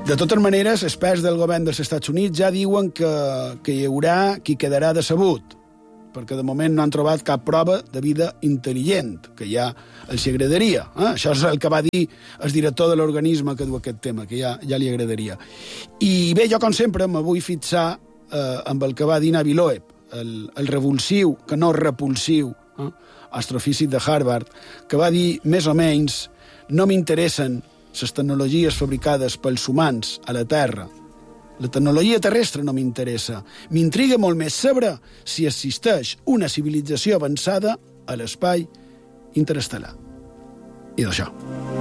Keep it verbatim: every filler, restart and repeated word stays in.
De totes maneres, experts del govern dels Estats Units ja diuen que, que hi haurà qui quedarà decebut, perquè de moment no han trobat cap prova de vida intel·ligent, que ja els agradaria. Eh? Això és el que va dir el director de l'organisme que du aquest tema, que ja, ja li agradaria. I bé, jo, com sempre, me vull fixar eh, amb el que va dir Navi Loeb, el, el revulsiu, que no repulsiu, eh? astrofísic de Harvard, que va dir, més o menys, no m'interessen les tecnologies fabricades pels humans a la Terra. La tecnologia terrestre no m'interessa. M'intriga molt més saber si existeix una civilització avançada a l'espai interestel·lar. I d'això.